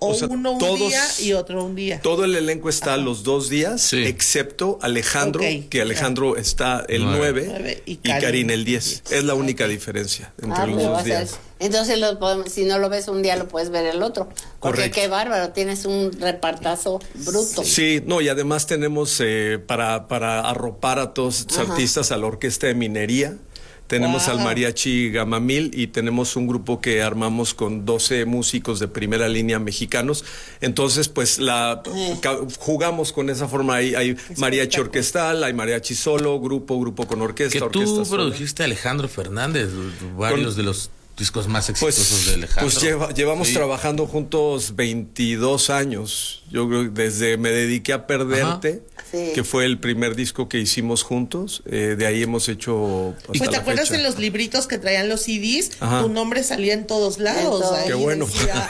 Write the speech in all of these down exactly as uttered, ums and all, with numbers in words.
O, o sea, uno un todos, día y otro un día. Todo el elenco está Ajá. los dos días, sí. excepto Alejandro, okay. que Alejandro está el nueve y, y Karin el diez. Es la única okay. diferencia entre ah, los dos días. Entonces, lo podemos, si no lo ves un día, lo puedes ver el otro. Porque Correcto. Qué bárbaro, tienes un repartazo bruto. Sí, no, y además tenemos eh, para, para arropar a todos estos Ajá. artistas a la Orquesta de Minería. Tenemos wow. al Mariachi Gamamil y tenemos un grupo que armamos con doce músicos de primera línea mexicanos. Entonces, pues la eh. jugamos con esa forma. Hay, hay mariachi orquestal, hay mariachi solo, grupo, grupo con orquesta, que orquesta tú sola. Produjiste a Alejandro Fernández, varios con, de los discos más exitosos pues, de Alejandro. Pues lleva, llevamos sí. trabajando juntos veintidós años. Yo creo que desde Me Dediqué a Perderte, sí. que fue el primer disco que hicimos juntos. Eh, de ahí hemos hecho. Pues te acuerdas fecha. de los libritos que traían los C Ds, Ajá. tu nombre salía en todos lados. Entonces, qué bueno. Decía,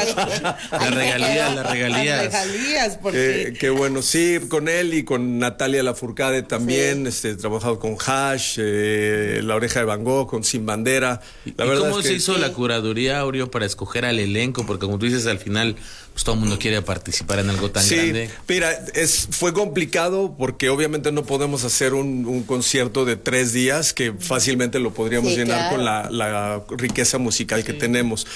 las regalías, las regalías. Las regalías, porque... Qué, qué bueno, sí, con él y con Natalia Lafourcade también. Sí. Este, he trabajado con Hash, eh, La Oreja de Van Gogh, con Sin Bandera. La ¿Y verdad cómo es se que, hizo sí. la curaduría, Aureo, para escoger al elenco? Porque como tú dices, al final pues todo el mundo quiere participar en algo tan sí, grande. Mira, es, fue complicado porque obviamente no podemos hacer un, un concierto de tres días que fácilmente lo podríamos sí, llenar claro. con la, la riqueza musical sí. que tenemos.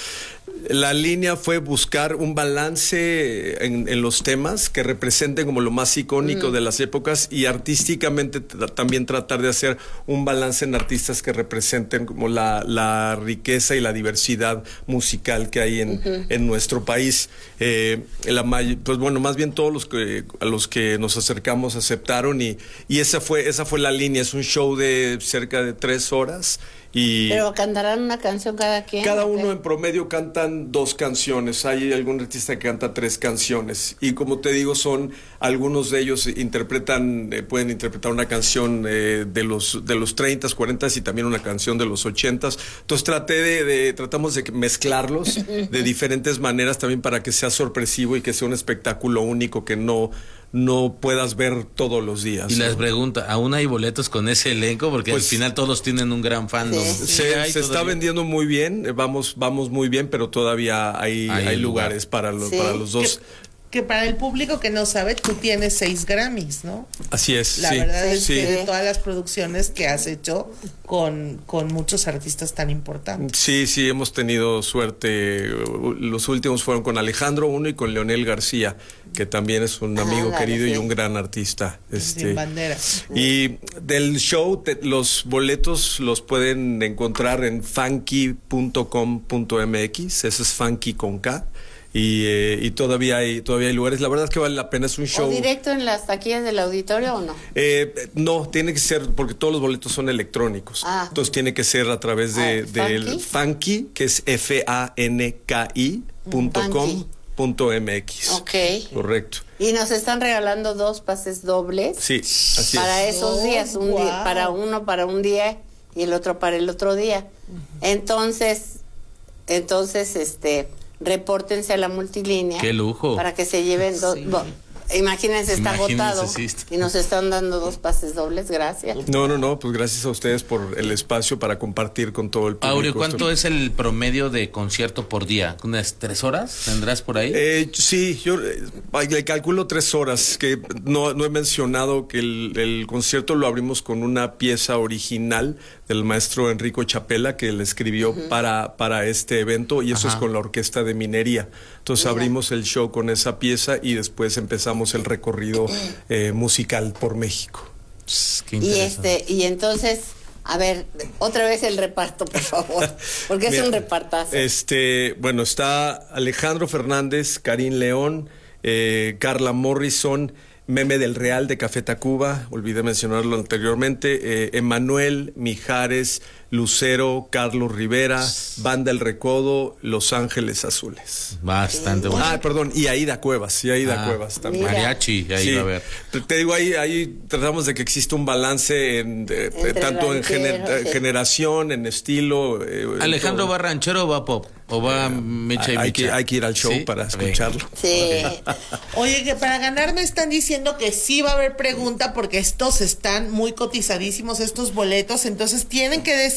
La línea fue buscar un balance en, en los temas que representen como lo más icónico mm. de las épocas y artísticamente también tratar de hacer un balance en artistas que representen como la, la riqueza y la diversidad musical que hay en, uh-huh. en nuestro país. Eh, la, pues bueno, más bien todos los que a los que nos acercamos aceptaron y, y esa fue, esa fue la línea. Es un show de cerca de tres horas. Y pero cantarán una canción cada quien. Cada uno okay. en promedio cantan dos canciones. Hay algún artista que canta tres canciones. Y como te digo, son algunos de ellos interpretan, eh, pueden interpretar una canción eh, de los de los treinta, cuarenta y también una canción de los ochenta. Entonces traté de, de tratamos de mezclarlos de diferentes maneras también para que sea sorpresivo y que sea un espectáculo único que no no puedas ver todos los días. Y ¿no? les pregunto, ¿aún hay boletos con ese elenco? Porque pues, al final todos tienen un gran fandom. Sí. Se, se está vendiendo muy bien, vamos vamos muy bien, pero todavía hay, hay, hay lugares lugar. para, los, sí. para los dos. Que, que para el público que no sabe, tú tienes seis Grammys, ¿no? Así es, La sí. verdad es sí. que de todas las producciones que has hecho con, con muchos artistas tan importantes. Sí, sí, hemos tenido suerte. Los últimos fueron con Alejandro uno y con Leonel García, que también es un amigo ah, querido sí. y un gran artista. Este, Sin bandera. Y del show, te, los boletos los pueden encontrar en funky punto com punto m x, eso es Funky con K. Y, eh, y todavía hay todavía hay lugares. La verdad es que vale la pena, es un show. ¿O directo en las taquillas del auditorio o no? Eh, no, tiene que ser, porque todos los boletos son electrónicos. Ah. Entonces tiene que ser a través de ah, del Funky? Funky, que es F A N K I punto com punto m x. Ok. Correcto. Y nos están regalando dos pases dobles. Sí, así para es. esos días, un wow. día, para uno para un día y el otro para el otro día. Uh-huh. Entonces, entonces, este repórtense a la multilínea. ¡Qué lujo! Para que se lleven dos. Sí. Bo, imagínense, está Imagínense agotado. Sí. Y nos están dando dos pases dobles, gracias. No, no, no, pues gracias a ustedes por el espacio para compartir con todo el público. Aureo, ¿cuánto es el promedio de concierto por día? ¿Unas tres horas tendrás por ahí? Eh, sí, yo eh, le calculo tres horas, que no, no he mencionado que el, el concierto lo abrimos con una pieza original del maestro Enrico Chapela, que le escribió uh-huh. para, para este evento, y eso Ajá. es con la Orquesta de Minería. Entonces Mira. abrimos el show con esa pieza y después empezamos el recorrido eh, musical por México. Qué y este y entonces, a ver, otra vez el reparto, por favor, porque Mira, es un repartazo. Este, bueno, está Alejandro Fernández, Karin León, eh, Carla Morrison, Meme del Real de Café Tacuba, olvidé mencionarlo anteriormente, eh, Emanuel, Mijares, Lucero, Carlos Rivera, Banda El Recodo, Los Ángeles Azules. Bastante bueno. Ah, perdón, y Aida Cuevas, y Aida ah, Cuevas también. Mariachi, ahí sí. va a ver. Te, te digo, ahí, ahí tratamos de que exista un balance en, de, tanto en gener, sí. generación, en estilo. Eh, ¿Alejandro va ranchero o va pop? ¿O va uh, Mecha y hay Mecha? Que, hay que ir al show ¿Sí? para escucharlo. Sí. Oye, que para ganar me están diciendo que sí va a haber pregunta porque estos están muy cotizadísimos, estos boletos, entonces tienen que decir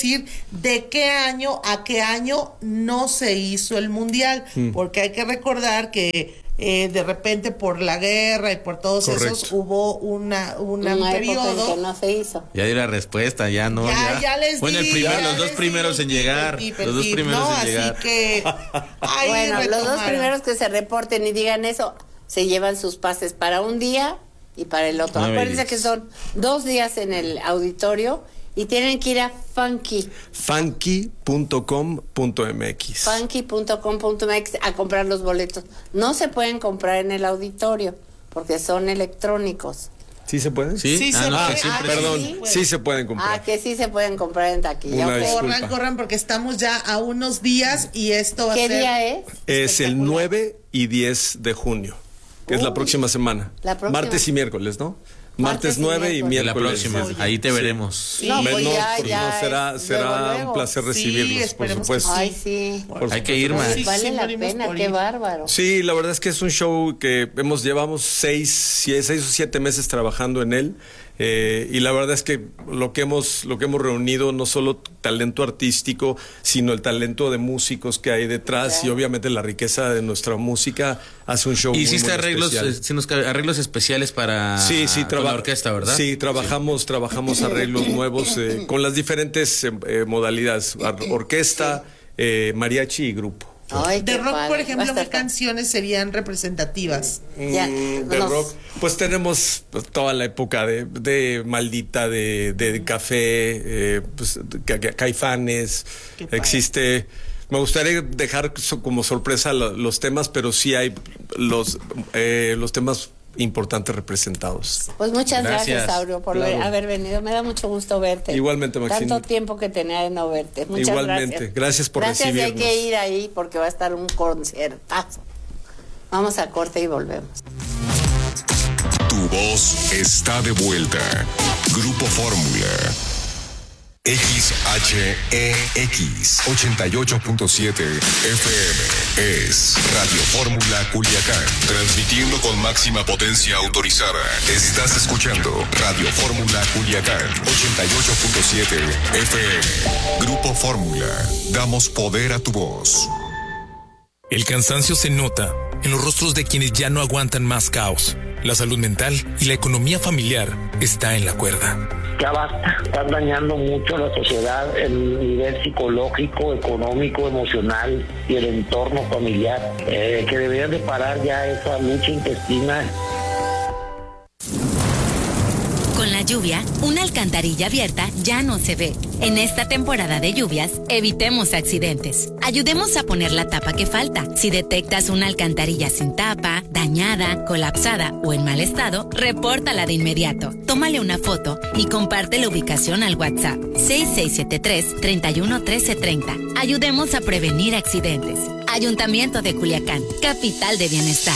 decir de qué año a qué año no se hizo el mundial, mm. porque hay que recordar que eh, de repente por la guerra y por todos Correcto. esos hubo una, una una un periodo en que no se hizo. Ya di la respuesta, ya no. Ya, ya, ya les bueno, di. el primer, ya los dos primeros di, en llegar. tip, los dos tip, primeros no, en así llegar. Que, ahí bueno, retomaron. los dos primeros que se reporten y digan eso, se llevan sus pases para un día y para el otro. No Acuérdense que son dos días en el auditorio y tienen que ir a Funky. funky punto com punto m x. funky punto com punto m x a comprar los boletos. No se pueden comprar en el auditorio porque son electrónicos. ¿Sí se pueden? Sí, Sí ah, se no, puede. que siempre- Ah, Perdón, sí, sí se pueden comprar. Ah, que sí se pueden comprar en taquilla. Una Ok. disculpa. Corran, corran, porque estamos ya a unos días y esto va a ¿Qué ser... día es? Es el espectacular. nueve y diez de junio, que es la Uy, próxima semana. la próxima. Martes y miércoles, ¿no? Martes Martes y nueve y miércoles. La miércoles. próxima, Oye. ahí te Sí. veremos. Sí. No, Me- pues no, ya, pues ya no, será, es será luego, luego. un placer Sí, recibirlos, por esperemos que supuesto. Ay, sí. Por Hay supuesto. que ir, man. Sí, Vale sí, la morimos pena, por qué ir. bárbaro. Sí, la verdad es que es un show que hemos llevamos seis, seis o siete meses trabajando en él. Eh, y la verdad es que lo que hemos lo que hemos reunido no solo talento artístico, sino el talento de músicos que hay detrás Claro. y obviamente la riqueza de nuestra música hace un show muy, Hiciste muy arreglos, especial. eh, sí nos cabe- arreglos especiales para Sí, sí, con traba- la orquesta, ¿verdad? Sí, trabajamos, trabajamos arreglos nuevos eh, con las diferentes eh, eh, modalidades, ar- orquesta, eh, mariachi y grupo. Ay, De qué rock, padre. por ejemplo, Va a ¿qué estar- canciones serían representativas? Ya, Mm, de nos- rock, pues tenemos toda la época de, de Maldita, de, de Café, eh, pues, Ca- Ca- Caifanes, Qué padre. existe. Me gustaría dejar so- como sorpresa lo- los temas, pero sí hay los, eh, los temas importantes representados. Pues muchas gracias, Gracias. Aureo, por Claro. haber venido. Me da mucho gusto verte. Igualmente, Maxine. Tanto tiempo que tenía de no verte. Muchas Igualmente. gracias. Gracias por Gracias, y hay recibirnos. que ir ahí porque va a estar un conciertazo. Vamos a corte y volvemos. Tu voz está de vuelta. Grupo Fórmula. X H E X ochenta y ocho punto siete F M es Radio Fórmula Culiacán, transmitiendo con máxima potencia autorizada. Estás escuchando Radio Fórmula Culiacán ochenta y ocho punto siete F M. Grupo Fórmula, damos poder a tu voz. El cansancio se nota en los rostros de quienes ya no aguantan más caos. La salud mental y la economía familiar está en la cuerda. Ya basta, están dañando mucho a la sociedad, el nivel psicológico, económico, emocional y el entorno familiar, eh, que deberían de parar ya esa lucha intestina. Con la lluvia, una alcantarilla abierta ya no se ve. En esta temporada de lluvias, evitemos accidentes. Ayudemos a poner la tapa que falta. Si detectas una alcantarilla sin tapa, dañada, colapsada o en mal estado, repórtala de inmediato. Tómale una foto y comparte la ubicación al WhatsApp seis seis siete tres, tres uno uno tres cero tres cero. Ayudemos a prevenir accidentes. Ayuntamiento de Culiacán, capital de bienestar.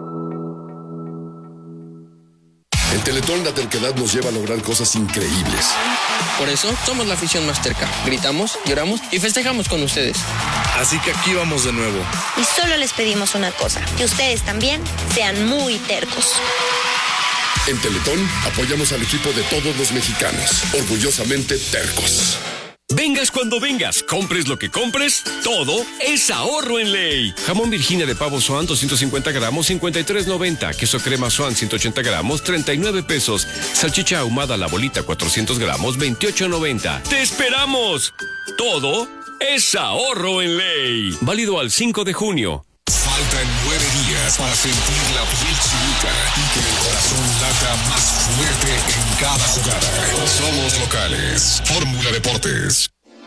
En Teletón la terquedad nos lleva a lograr cosas increíbles. Por eso somos la afición más terca. Gritamos, lloramos y festejamos con ustedes. Así que aquí vamos de nuevo. Y solo les pedimos una cosa, que ustedes también sean muy tercos. En Teletón apoyamos al equipo de todos los mexicanos, orgullosamente tercos. Vengas cuando vengas, compres lo que compres, todo es ahorro en Ley. Jamón Virginia de pavo Swan doscientos cincuenta gramos, cincuenta y tres noventa. Queso crema Swan ciento ochenta gramos, treinta y nueve pesos. Salchicha ahumada la bolita cuatrocientos gramos, veintiocho noventa. ¡Te esperamos! Todo es ahorro en Ley. Válido al cinco de junio. Faltan nueve días para sentir la piel chinita y que el corazón lata más fuerte en cada jugada. Somos locales. Fórmula Deportes.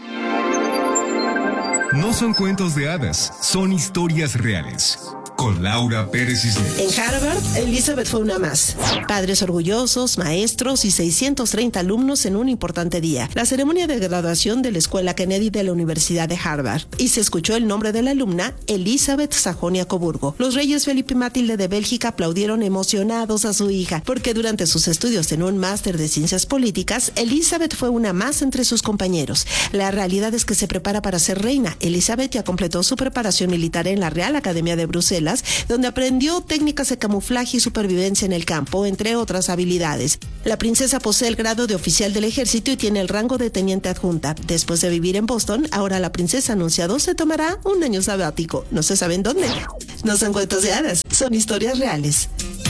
No son cuentos de hadas, son historias reales. Con Laura Pérez Cisneros. En Harvard, Elizabeth fue una más. Padres orgullosos, maestros y seiscientos treinta alumnos en un importante día. La ceremonia de graduación de la Escuela Kennedy de la Universidad de Harvard. Y se escuchó el nombre de la alumna, Elizabeth Sajonia Coburgo. Los reyes Felipe y Matilde de Bélgica aplaudieron emocionados a su hija, porque durante sus estudios en un máster de ciencias políticas, Elizabeth fue una más entre sus compañeros. La realidad es que se prepara para ser reina. Elizabeth ya completó su preparación militar en la Real Academia de Bruselas Honduras, donde aprendió técnicas de camuflaje y supervivencia en el campo, entre otras habilidades. La princesa posee el grado de oficial del ejército y tiene el rango de teniente adjunta. Después de vivir en Boston, ahora la princesa anunciado se tomará un año sabático. No se saben dónde. No son cuentos de hadas, son historias reales.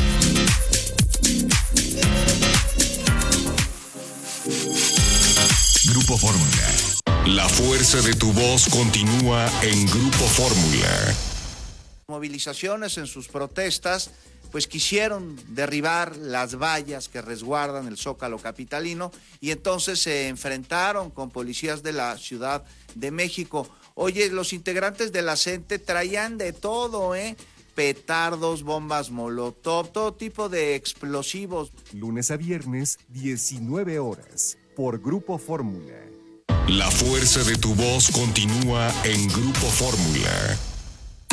Grupo Fórmula. La fuerza de tu voz continúa en Grupo Fórmula. Movilizaciones en sus protestas, pues quisieron derribar las vallas que resguardan el Zócalo capitalino y entonces se enfrentaron con policías de la Ciudad de México. Oye, los integrantes de la CENTE traían de todo, ¿eh? Petardos, bombas molotov, todo tipo de explosivos. Lunes a viernes, diecinueve horas, por Grupo Fórmula. La fuerza de tu voz continúa en Grupo Fórmula.